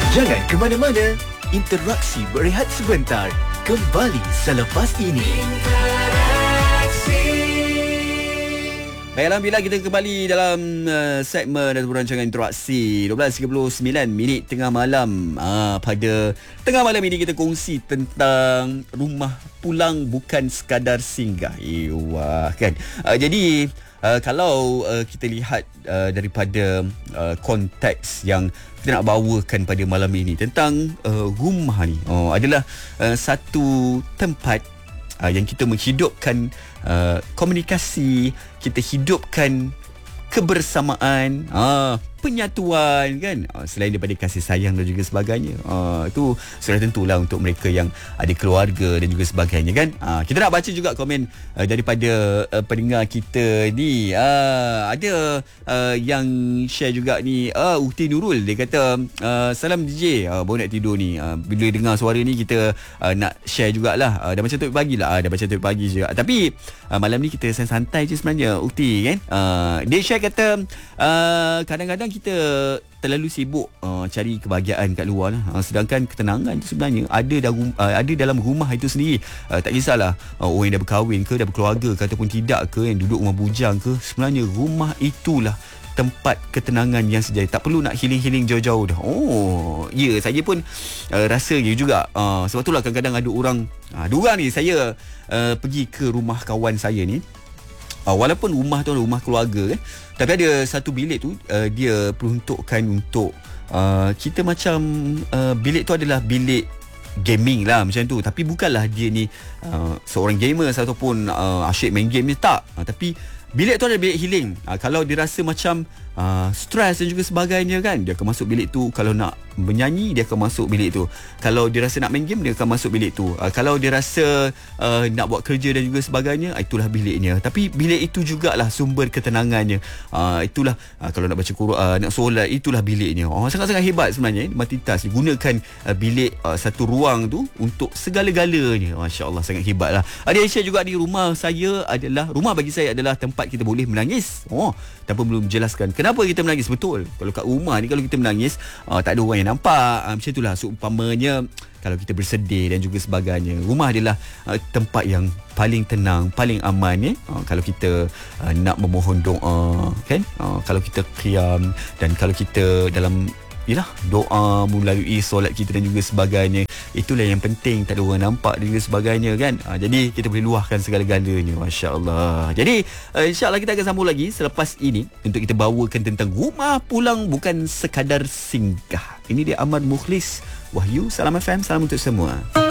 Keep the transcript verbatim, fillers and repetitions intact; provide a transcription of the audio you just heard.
Jangan ke mana-mana. Interaksi berehat sebentar. Kembali selepas ini. Baik, Alhamdulillah kita kembali dalam uh, segmen dan rancangan interaksi dua belas tiga puluh sembilan minit tengah malam. uh, Pada tengah malam ini kita kongsi tentang rumah pulang bukan sekadar singgah. Ewa, kan? uh, Jadi uh, kalau uh, kita lihat uh, daripada uh, konteks yang kita nak bawakan pada malam ini tentang uh, rumah ni, oh, adalah uh, satu tempat uh, yang kita menghidupkan uh, komunikasi, kita hidupkan kebersamaan, uh, penyatuan, kan, uh, selain daripada kasih sayang dan juga sebagainya. uh, Itu sudah tentulah untuk mereka yang ada keluarga dan juga sebagainya, kan. uh, Kita nak baca juga komen uh, daripada uh, pendengar kita ni. uh, Ada uh, yang share juga ni, uh, Ukti Nurul. Dia kata, uh, salam D J, uh, baru nak tidur ni. uh, Bila dengar suara ni kita uh, nak share jugalah. uh, Dah macam topik pagi lah, uh, Dah macam topik pagi juga. Tapi uh, malam ni kita santai je sebenarnya, Ukti, kan. uh, Dia share kata, uh, kadang-kadang kita terlalu sibuk uh, cari kebahagiaan kat luar lah. Uh, sedangkan ketenangan itu sebenarnya ada dalam, uh, ada dalam rumah itu sendiri. uh, Tak kisahlah uh, orang yang dah berkahwin ke, dah berkeluarga ke, ataupun tidak ke, yang duduk rumah bujang ke, sebenarnya rumah itulah tempat ketenangan yang sejati. Tak perlu nak healing-healing jauh-jauh dah. Oh, ya, yeah, saya pun uh, rasa gitu juga. uh, Sebab itulah kadang-kadang ada orang, uh, ada orang ni, saya uh, pergi ke rumah kawan saya ni. Uh, walaupun rumah tu rumah keluarga, kan, tapi ada satu bilik tu uh, dia peruntukkan untuk uh, kita macam uh, bilik tu adalah bilik gaming lah, macam tu. Tapi bukanlah dia ni uh, seorang gamer ataupun uh, asyik main game ni, tak. uh, Tapi bilik tu adalah bilik healing. uh, Kalau dia rasa macam uh, stres dan juga sebagainya, kan, dia akan masuk bilik tu. Kalau nak menyanyi, dia akan masuk bilik tu. Kalau dia rasa nak main game, dia akan masuk bilik tu. uh, Kalau dia rasa uh, nak buat kerja dan juga sebagainya, itulah biliknya. Tapi bilik itu jugalah sumber ketenangannya. uh, Itulah uh, kalau nak baca Quran, nak solat, itulah biliknya. oh, Sangat-sangat hebat sebenarnya. Multitask, gunakan uh, bilik uh, satu ruang tu untuk segala-galanya. Masya Allah, sangat hebat lah. Ada yang share juga di rumah saya adalah, rumah bagi saya adalah tempat kita boleh menangis. Oh, tanpa belum menjelaskan kenapa kita menangis. Betul, kalau kat rumah ni kalau kita menangis, uh, tak ada orang yang nampak. uh, Macam itulah seumpamanya kalau kita bersedih dan juga sebagainya. Rumah adalah uh, tempat yang paling tenang, paling aman, ya. uh, Kalau kita uh, nak memohon doa, kan, uh, kalau kita qiyam, dan kalau kita dalam yalah, doa melalui solat kita dan juga sebagainya, itulah yang penting. Tak ada orang nampak dan juga sebagainya, kan. ha, Jadi kita boleh luahkan segala-galanya. Masya Allah. Jadi uh, insyaAllah kita akan sambung lagi selepas ini untuk kita bawakan tentang rumah pulang bukan sekadar singgah. Ini dia Ahmad Mukhlis Wahyu. Salam F M, salam untuk semua.